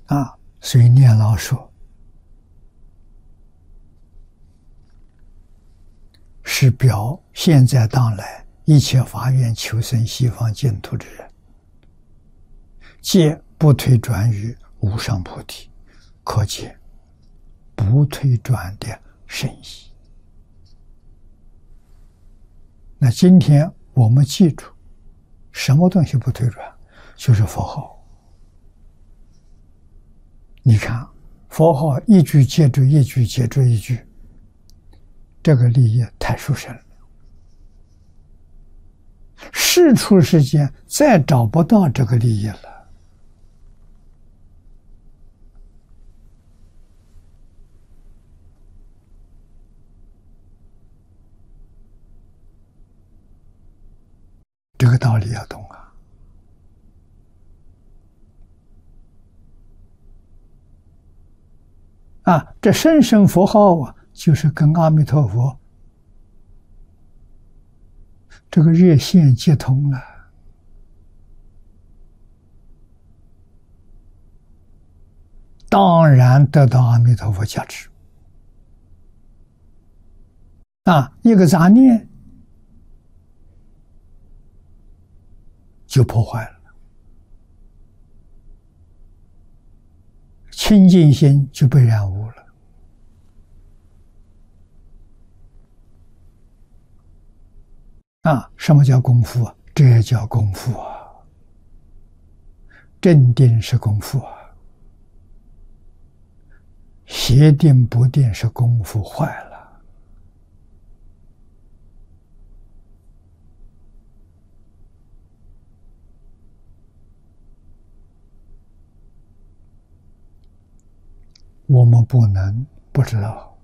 所以念老说，是表现在当来一切发愿求生西方净土之人，皆不退转于无上菩提，可见不退转的深意。那今天我们记住，什么东西不退转？就是佛号。你看，佛号一句接着一句，接着一句，这个利益太殊胜了。世出世间再找不到这个利益了。这个道理要懂这声声佛号就是跟阿弥陀佛这个热线接通了，当然得到阿弥陀佛加持。一个杂念就破坏了，清净心就被染污了。什么叫功夫？这叫功夫正定是功夫邪定不定是功夫坏了。我们不能不知道。